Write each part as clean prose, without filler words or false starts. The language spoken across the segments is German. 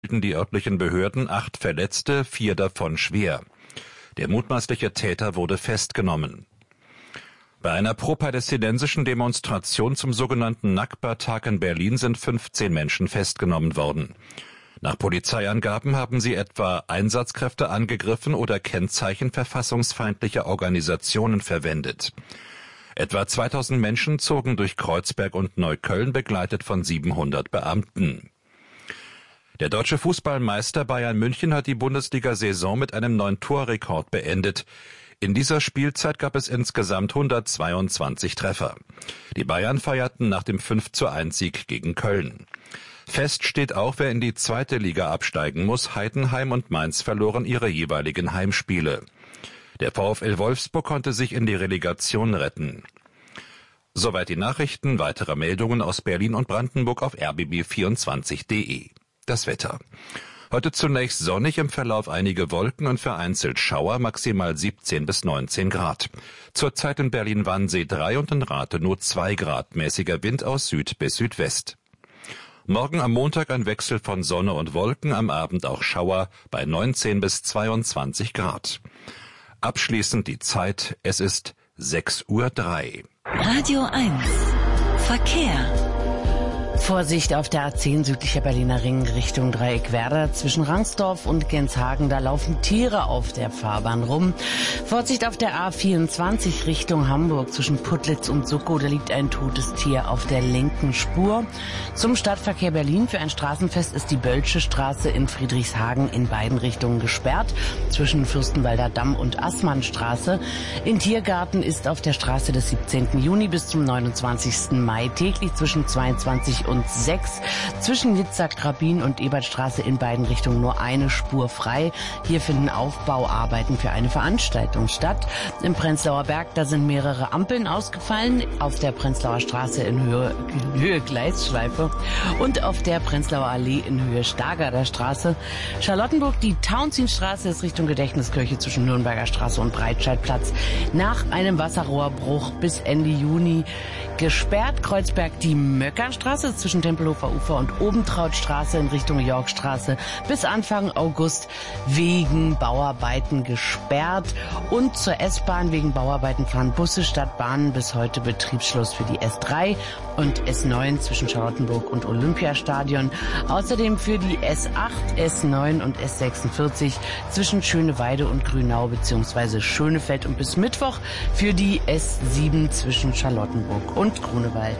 die örtlichen Behörden 8 Verletzte, 4 davon schwer. Der mutmaßliche Täter wurde festgenommen. Bei einer pro-palästinensischen Demonstration zum sogenannten Nakba-Tag in Berlin sind 15 Menschen festgenommen worden. Nach Polizeiangaben haben sie etwa Einsatzkräfte angegriffen oder Kennzeichen verfassungsfeindlicher Organisationen verwendet. Etwa 2000 Menschen zogen durch Kreuzberg und Neukölln, begleitet von 700 Beamten. Der deutsche Fußballmeister Bayern München hat die Bundesliga-Saison mit einem neuen Torrekord beendet. In dieser Spielzeit gab es insgesamt 122 Treffer. Die Bayern feierten nach dem 5:1-Sieg gegen Köln. Fest steht auch, wer in die zweite Liga absteigen muss. Heidenheim und Mainz verloren ihre jeweiligen Heimspiele. Der VfL Wolfsburg konnte sich in die Relegation retten. Soweit die Nachrichten. Weitere Meldungen aus Berlin und Brandenburg auf rbb24.de. Das Wetter. Heute zunächst sonnig, im Verlauf einige Wolken und vereinzelt Schauer, maximal 17 bis 19 Grad. Zurzeit in Berlin-Wannsee 3 und in Rathenow 2 Grad, mäßiger Wind aus Süd bis Südwest. Morgen am Montag ein Wechsel von Sonne und Wolken, am Abend auch Schauer bei 19 bis 22 Grad. Abschließend die Zeit, es ist 6:03 Uhr. Radio 1 Verkehr. Vorsicht auf der A10 südlicher Berliner Ring Richtung Dreieckwerder. Zwischen Rangsdorf und Genshagen, da laufen Tiere auf der Fahrbahn rum. Vorsicht auf der A24 Richtung Hamburg. Zwischen Putlitz und Suckow, da liegt ein totes Tier auf der linken Spur. Zum Stadtverkehr Berlin für ein Straßenfest ist die Bölsche Straße in Friedrichshagen in beiden Richtungen gesperrt. Zwischen Fürstenwalder Damm und Assmannstraße. In Tiergarten ist auf der Straße des 17. Juni bis zum 29. Mai täglich zwischen 22 und 6. Zwischen Nizza-Krabin und Ebertstraße in beiden Richtungen nur eine Spur frei. Hier finden Aufbauarbeiten für eine Veranstaltung statt. Im Prenzlauer Berg, da sind mehrere Ampeln ausgefallen. Auf der Prenzlauer Straße in Höhe Gleisschleife und auf der Prenzlauer Allee in Höhe Stargarder Straße. Charlottenburg, die Tauentzienstraße ist Richtung Gedächtniskirche zwischen Nürnberger Straße und Breitscheidplatz nach einem Wasserrohrbruch bis Ende Juni gesperrt. Kreuzberg, die Möckernstraße zwischen Tempelhofer Ufer und Obentrautstraße in Richtung Yorkstraße bis Anfang August wegen Bauarbeiten gesperrt. Und zur S-Bahn wegen Bauarbeiten fahren Busse statt Bahnen bis heute Betriebsschluss für die S3 und S9 zwischen Charlottenburg und Olympiastadion. Außerdem für die S8, S9 und S46 zwischen Schöneweide und Grünau bzw. Schönefeld und bis Mittwoch für die S7 zwischen Charlottenburg und Grunewald.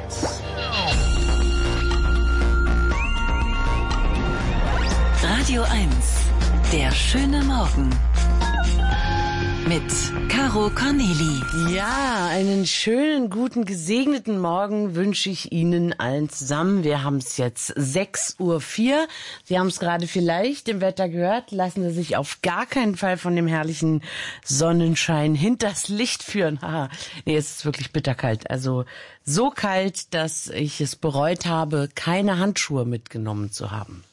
Radio 1, der schöne Morgen. Mit Caro Corneli. Ja, einen schönen, guten, gesegneten Morgen wünsche ich Ihnen allen zusammen. Wir haben es jetzt 6:04 Uhr. Sie haben es gerade vielleicht im Wetter gehört. Lassen Sie sich auf gar keinen Fall von dem herrlichen Sonnenschein hinters Licht führen. Nee, es ist wirklich bitterkalt. Also so kalt, dass ich es bereut habe, keine Handschuhe mitgenommen zu haben.